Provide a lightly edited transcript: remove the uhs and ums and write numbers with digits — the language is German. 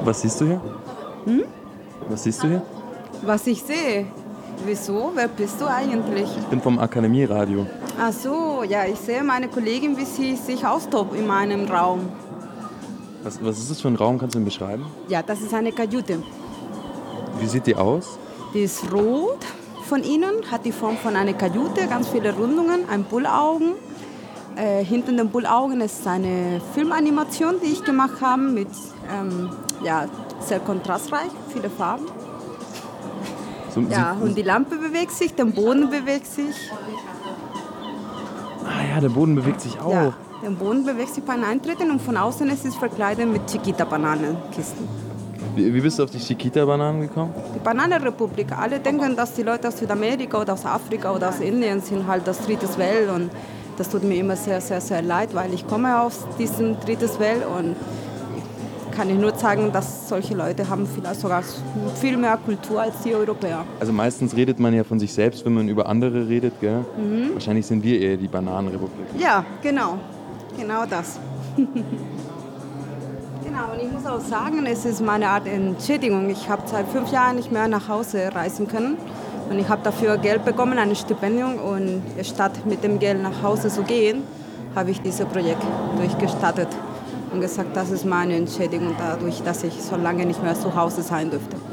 Was siehst du hier? Was siehst du hier? Was ich sehe? Wieso? Wer bist du eigentlich? Ich bin vom Akademieradio. Ach so, ja, ich sehe meine Kollegin, wie sie sich austobt in meinem Raum. Was ist das für ein Raum? Kannst du ihn beschreiben? Ja, das ist eine Kajüte. Wie sieht die aus? Die ist rot von innen, hat die Form von einer Kajüte, ganz viele Rundungen, ein Bullaugen. Hinter den Bullaugen ist eine Filmanimation, die ich gemacht habe, mit sehr kontrastreich, viele Farben. Ja, und die Lampe bewegt sich, der Boden bewegt sich. Ah ja, der Boden bewegt sich auch. Ja, der Boden bewegt sich beim Eintreten und von außen ist es verkleidet mit Chiquita-Bananenkisten. Wie bist du auf die Chiquita-Bananen gekommen? Die Bananenrepublik. Alle denken, dass die Leute aus Südamerika oder aus Afrika oder aus Indien sind halt das drittes Welt. Und das tut mir immer sehr, sehr, sehr leid, weil ich komme aus diesem drittes Welt und kann ich nur sagen, dass solche Leute haben vielleicht sogar viel mehr Kultur als die Europäer. Also meistens redet man ja von sich selbst, wenn man über andere redet, gell? Wahrscheinlich sind wir eher die Bananenrepublik. Ja, genau. Genau das. Genau, und ich muss auch sagen, es ist meine Art Entschädigung. Ich habe seit 5 Jahren nicht mehr nach Hause reisen können. Und ich habe dafür Geld bekommen, ein Stipendium. Und statt mit dem Geld nach Hause zu gehen, habe ich dieses Projekt durchgestartet und gesagt, das ist meine Entschädigung dadurch, dass ich so lange nicht mehr zu Hause sein dürfte.